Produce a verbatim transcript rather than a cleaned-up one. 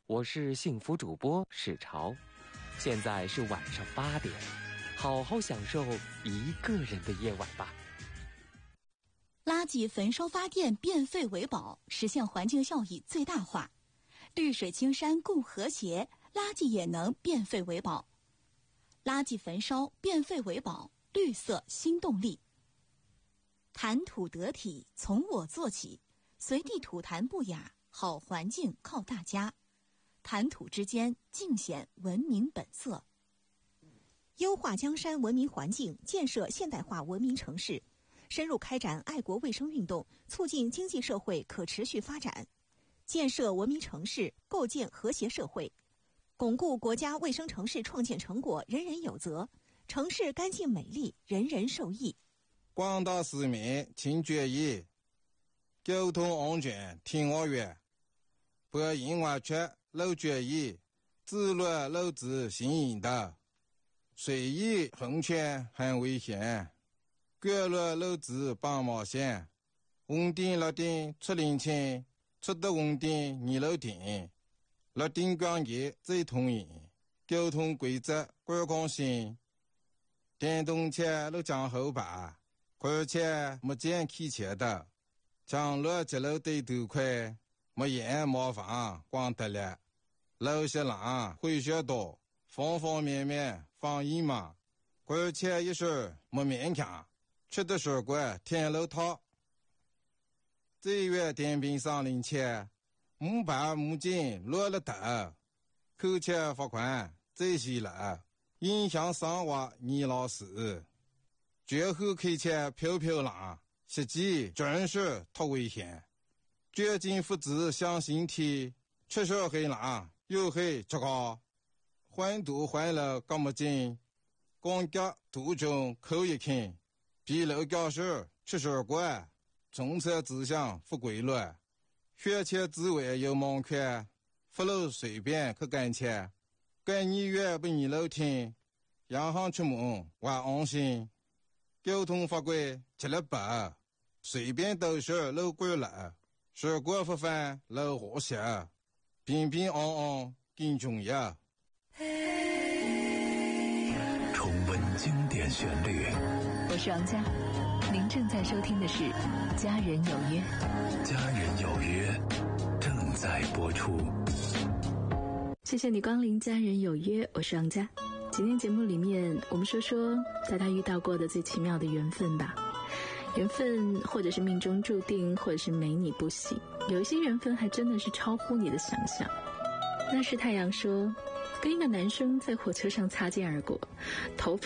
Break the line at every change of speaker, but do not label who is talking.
我是幸福主播史潮，现在是晚上八点，好好享受一个人的夜晚吧。
垃圾焚烧发电，变废为宝，实现环境效益最大化。绿水青山共和谐，垃圾也能变废为宝。垃圾焚烧，变废为宝，绿色新动力。谈吐得体，从我做起，随地吐痰不雅，好环境靠大家。谈吐之间，尽显文明本色。
优化江山文明环境，建设现代化文明城市，深入开展爱国卫生运动，促进经济社会可持续发展，建设文明城市，构建和谐社会，巩固国家卫生城市创建成果人人有责，城市干净美丽，人人受益。
广大市民请注意，交通安全听我话，不因为缺漏决议，自乱漏子行引导，随意横权很危险，各乱漏子帮忙线，稳定落定出领清，出得稳定你漏定，落定关节最通营，交通规则观光性，电动车都讲后排，而且没见开车的，将路接路对头快，没眼麻烦光得了，路些浪会学多，方方面面防疫嘛，而且一时没勉强，吃的水果天路套。这月电瓶上领钱，木板木筋落了头，扣钱罚款这些了，影响生活你老死。绝后开车飘飘浪，实际真是太危险。绝境复制向心体，吃手黑浪又黑这个，环堵环了干么劲，光脚途中扣一看，比楼教室吃水果，政策指向不规律，学前之外有盲看，不路随便去干切，干你越不你楼听，洋行出门我安心。交通法规吃了白，随便都是路过了，水果不犯路和谐，平平安安更重要。
重温经典旋律，
我是王佳，您正在收听的是《家人有约》。
家人有约正在播出。
谢谢你光临《家人有约》，我是王佳。今天节目里面，我们说说大家遇到过的最奇妙的缘分吧。缘分或者是命中注定，或者是没你不行，有一些缘分还真的是超乎你的想象。那是太阳说，跟一个男生在火车上擦肩而过，头发